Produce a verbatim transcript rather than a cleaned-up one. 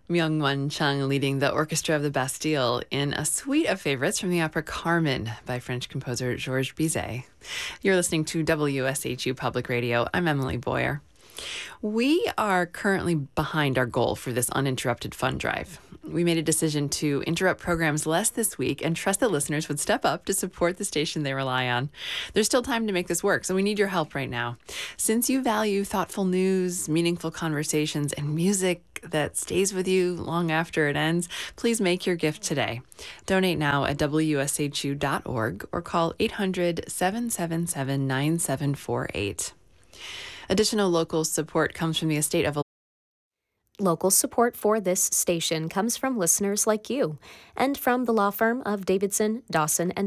Myung-Won Chung leading the Orchestra of the Bastille in a suite of favorites from the opera Carmen by French composer Georges Bizet. You're listening to W S H U Public Radio. I'm Emily Boyer. We are currently behind our goal for this uninterrupted fund drive. We made a decision to interrupt programs less this week and trust that listeners would step up to support the station they rely on. There's still time to make this work, so we need your help right now. Since you value thoughtful news, meaningful conversations, and music that stays with you long after it ends, please make your gift today. Donate now at W S H U dot org or call eight hundred, seven seven seven, nine seven four eight. Additional local support comes from the estate of a Local support for this station comes from listeners like you and from the law firm of Davidson, Dawson, and